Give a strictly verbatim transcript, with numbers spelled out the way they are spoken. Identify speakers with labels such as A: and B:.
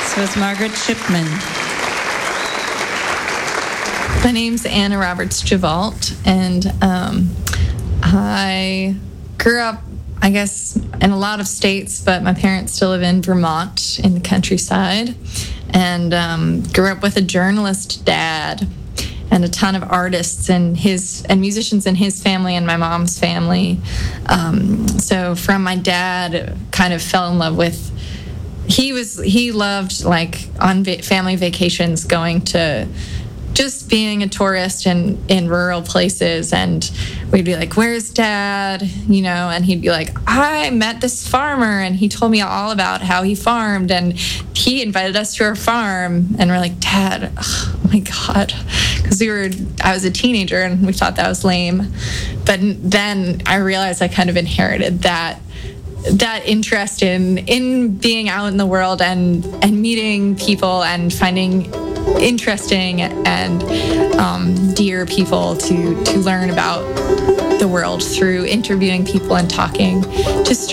A: This was Margaret Shipman.
B: My name's Anna Roberts Javalt, and um, I grew up, I guess, in a lot of states, but my parents still live in Vermont in the countryside, and um, grew up with a journalist dad and a ton of artists and his and musicians in his family and my mom's family. Um, so from my dad, kind of fell in love with. He was he loved like on va- family vacations going to. Just being a tourist in, in rural places, and we'd be like, where's dad? You know, and he'd be like, I met this farmer and he told me all about how he farmed and he invited us to our farm. And we're like, Dad, oh my God. Because we were, I was a teenager and we thought that was lame. But then I realized I kind of inherited that that interest in in being out in the world and and meeting people and finding interesting and um, dear people to to learn about the world through interviewing people and talking to